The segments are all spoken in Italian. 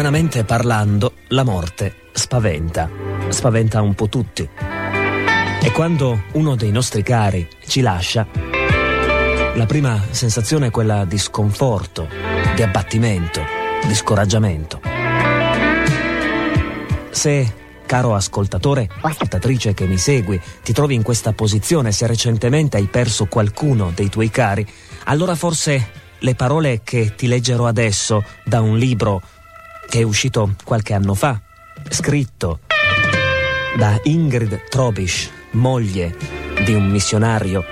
Umanamente parlando, la morte spaventa un po' tutti. E quando uno dei nostri cari ci lascia, la prima sensazione è quella di sconforto, di abbattimento, di scoraggiamento. Se, caro ascoltatore o ascoltatrice che mi segui, ti trovi in questa posizione, se recentemente hai perso qualcuno dei tuoi cari, allora forse le parole che ti leggerò adesso da un libro che è uscito qualche anno fa, scritto da Ingrid Trobisch, moglie di un missionario.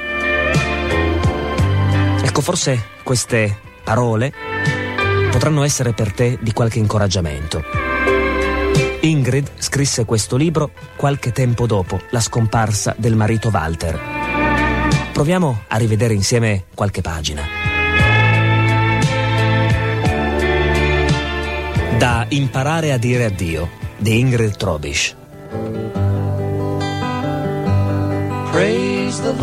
Ecco, forse queste parole potranno essere per te di qualche incoraggiamento. Ingrid scrisse questo libro qualche tempo dopo la scomparsa del marito Walter. Proviamo a rivedere insieme qualche pagina. Da imparare a dire addio, di Ingrid Trobisch. Praise the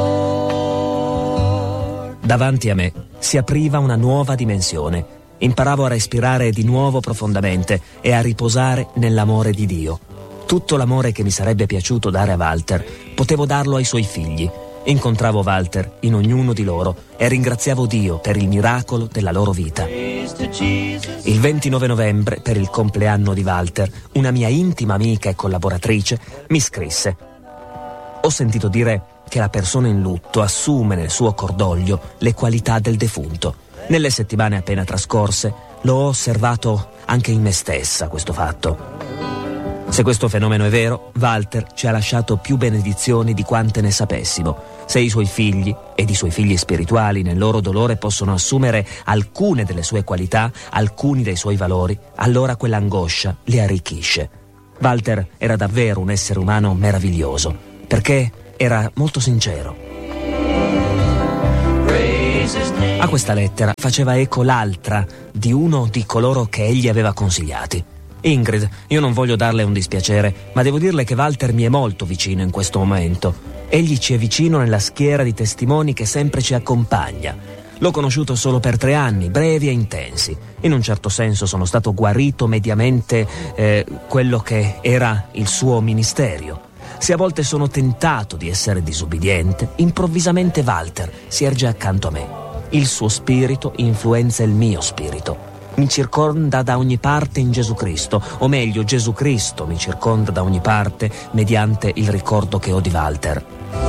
Lord. Davanti a me si apriva una nuova dimensione. Imparavo a respirare di nuovo profondamente e a riposare nell'amore di Dio. Tutto l'amore che mi sarebbe piaciuto dare a Walter, potevo darlo ai suoi figli. Incontravo Walter in ognuno di loro e ringraziavo Dio per il miracolo della loro vita. Il 29 novembre, per il compleanno di Walter, una mia intima amica e collaboratrice mi scrisse: ho sentito dire che la persona in lutto assume nel suo cordoglio le qualità del defunto. Nelle settimane appena trascorse l'ho osservato anche in me stessa questo fatto. Se questo fenomeno è vero, Walter ci ha lasciato più benedizioni di quante ne sapessimo. Se i suoi figli ed i suoi figli spirituali nel loro dolore possono assumere alcune delle sue qualità, alcuni dei suoi valori, allora quell'angoscia li arricchisce. Walter era davvero un essere umano meraviglioso, perché era molto sincero. A questa lettera faceva eco l'altra di uno di coloro che egli aveva consigliati. Ingrid, io non voglio darle un dispiacere, ma devo dirle che Walter mi è molto vicino in questo momento. Egli ci è vicino nella schiera di testimoni che sempre ci accompagna. L'ho conosciuto solo per 3 anni, brevi e intensi. In un certo senso sono stato guarito mediamente quello che era il suo ministerio. Se a volte sono tentato di essere disubbidiente, improvvisamente Walter si erge accanto a me. Il suo spirito influenza il mio spirito. Mi circonda da ogni parte in Gesù Cristo, o meglio, Gesù Cristo mi circonda da ogni parte mediante il ricordo che ho di Walter.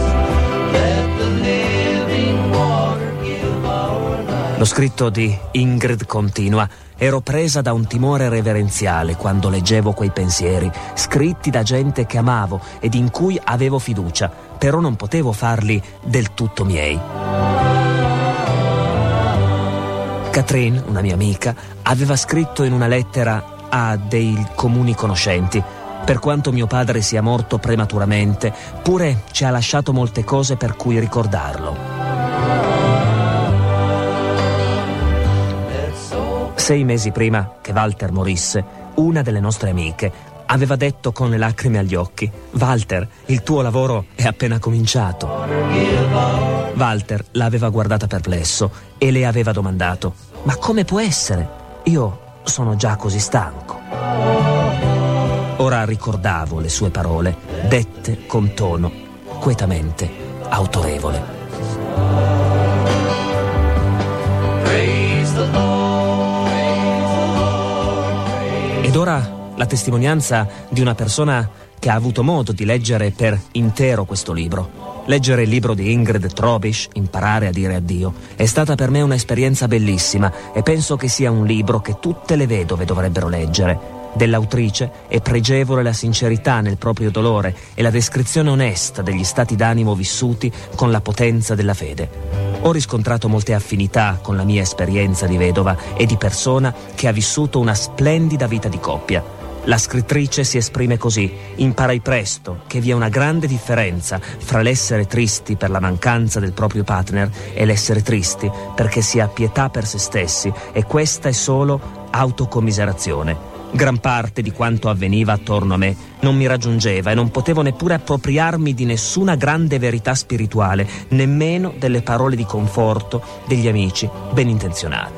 Lo scritto di Ingrid continua: ero presa da un timore reverenziale quando leggevo quei pensieri, scritti da gente che amavo ed in cui avevo fiducia, però non potevo farli del tutto miei. Catherine, una mia amica, aveva scritto in una lettera a dei comuni conoscenti: per quanto mio padre sia morto prematuramente, pure ci ha lasciato molte cose per cui ricordarlo. 6 mesi prima che Walter morisse, una delle nostre amiche aveva detto con le lacrime agli occhi: Walter, il tuo lavoro è appena cominciato. Walter l'aveva guardata perplesso e le aveva domandato: ma come può essere? Io sono già così stanco. Ora ricordavo le sue parole, dette con tono quietamente autorevole. Ed ora la testimonianza di una persona che ha avuto modo di leggere per intero questo libro. Leggere il libro di Ingrid Trobisch, Imparare a dire addio, è stata per me un'esperienza bellissima e penso che sia un libro che tutte le vedove dovrebbero leggere. Dell'autrice è pregevole la sincerità nel proprio dolore e la descrizione onesta degli stati d'animo vissuti con la potenza della fede. Ho riscontrato molte affinità con la mia esperienza di vedova e di persona che ha vissuto una splendida vita di coppia. La scrittrice si esprime così: imparai presto che vi è una grande differenza fra l'essere tristi per la mancanza del proprio partner e l'essere tristi perché si ha pietà per se stessi, e questa è solo autocommiserazione. Gran parte di quanto avveniva attorno a me non mi raggiungeva e non potevo neppure appropriarmi di nessuna grande verità spirituale, nemmeno delle parole di conforto degli amici ben intenzionati.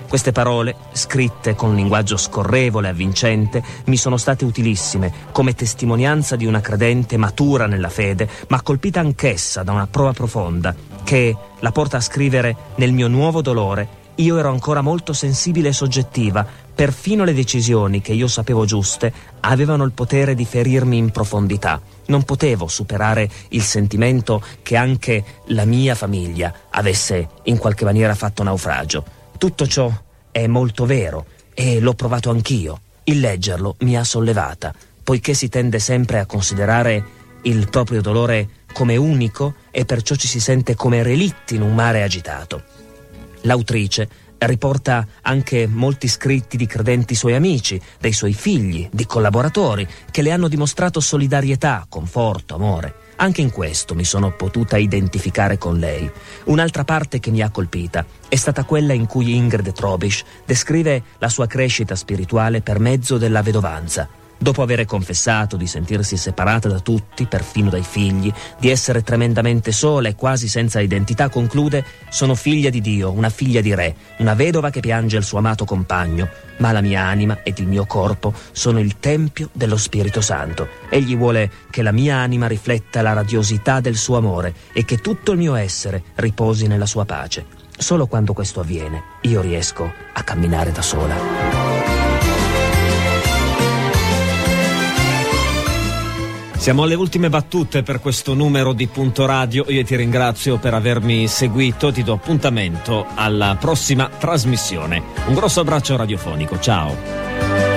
Queste parole, scritte con un linguaggio scorrevole e avvincente, mi sono state utilissime come testimonianza di una credente matura nella fede, ma colpita anch'essa da una prova profonda, che la porta a scrivere: nel mio nuovo dolore io ero ancora molto sensibile e soggettiva, perfino le decisioni che io sapevo giuste avevano il potere di ferirmi in profondità. Non potevo superare il sentimento che anche la mia famiglia avesse in qualche maniera fatto naufragio. Tutto ciò è molto vero e l'ho provato anch'io. Il leggerlo mi ha sollevata, poiché si tende sempre a considerare il proprio dolore come unico e perciò ci si sente come relitti in un mare agitato. L'autrice riporta anche molti scritti di credenti suoi amici, dei suoi figli, di collaboratori, che le hanno dimostrato solidarietà, conforto, amore. Anche in questo mi sono potuta identificare con lei. Un'altra parte che mi ha colpita è stata quella in cui Ingrid Trobisch descrive la sua crescita spirituale per mezzo della vedovanza. Dopo aver confessato di sentirsi separata da tutti, perfino dai figli, di essere tremendamente sola e quasi senza identità, conclude: sono figlia di Dio, una figlia di re, una vedova che piange il suo amato compagno, ma la mia anima ed il mio corpo sono il tempio dello Spirito Santo. Egli vuole che la mia anima rifletta la radiosità del suo amore e che tutto il mio essere riposi nella sua pace. Solo quando questo avviene io riesco a camminare da sola. Siamo alle ultime battute per questo numero di Punto Radio. Io ti ringrazio per avermi seguito, ti do appuntamento alla prossima trasmissione. Un grosso abbraccio radiofonico, ciao.